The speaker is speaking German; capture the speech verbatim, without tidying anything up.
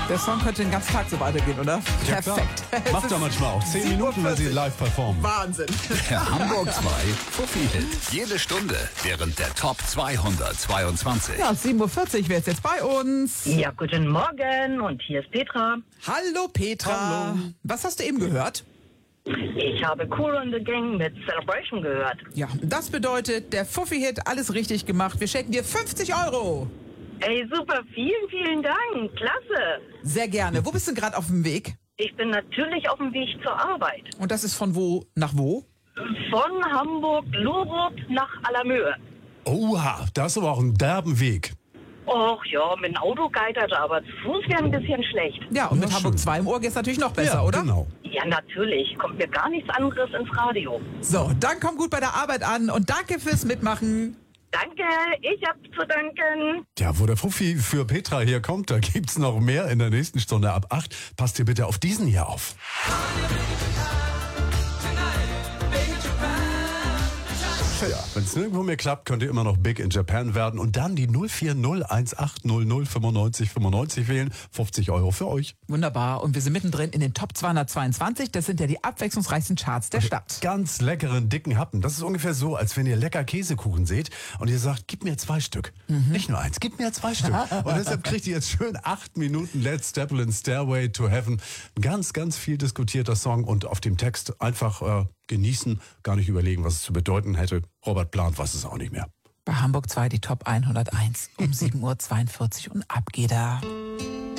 Der Song könnte den ganzen Tag so weitergehen, oder? Ja, Perfekt. klar. Macht er manchmal auch. Zehn Minuten, wenn sie live performen. Wahnsinn. Der Hamburg zwei Fuffi-Hit. Jede Stunde während der Top zweihundertzweiundzwanzig. Ja, sieben Uhr vierzig wäre es jetzt bei uns. Ja, guten Morgen und hier ist Petra. Hallo Petra. Hallo. Was hast du eben gehört? Ich habe Cool on the Gang mit Celebration gehört. Ja, das bedeutet, der Fuffi-Hit, alles richtig gemacht. Wir schenken dir fünfzig Euro. Ey, super, vielen, vielen Dank. Klasse. Sehr gerne. Wo bist du gerade auf dem Weg? Ich bin natürlich auf dem Weg zur Arbeit. Und das ist von wo nach wo? Von Hamburg-Lohrup nach Allermöhe. Oha, das ist aber auch ein derben Weg. Och ja, mit dem Auto geitert, aber zu Fuß wäre ein bisschen schlecht. Ja, und Na mit Hamburg schön. zwei im Ohr geht es natürlich noch besser, ja, oder? genau. Ja, natürlich. Kommt mir gar nichts anderes ins Radio. So, dann komm gut bei der Arbeit an und danke fürs Mitmachen. Danke, ich hab zu danken. Ja, wo der Fuffi für Petra hier kommt, da gibt's noch mehr in der nächsten Stunde ab acht. Passt ihr bitte auf diesen hier auf. Ja, wenn es nirgendwo mehr klappt, könnt ihr immer noch Big in Japan werden und dann die null vier null eins acht null null fünfundneunzig fünfundneunzig wählen. fünfzig Euro für euch. Wunderbar. Und wir sind mittendrin in den Top zweihundertzweiundzwanzig. Das sind ja die abwechslungsreichsten Charts der Stadt. Ganz leckeren, dicken Happen. Das ist ungefähr so, als wenn ihr lecker Käsekuchen seht und ihr sagt, gib mir zwei Stück. Nicht nur eins, gib mir zwei Stück. Und deshalb kriegt ihr jetzt schön acht Minuten Let's Zeppelin Stairway to Heaven. Ein ganz, ganz viel diskutierter Song und auf dem Text einfach äh, genießen, gar nicht überlegen, was es zu bedeuten hätte. Robert Plant weiß es auch nicht mehr. Bei Hamburg zwei die Top hunderteins um sieben Uhr zweiundvierzig und ab geht er.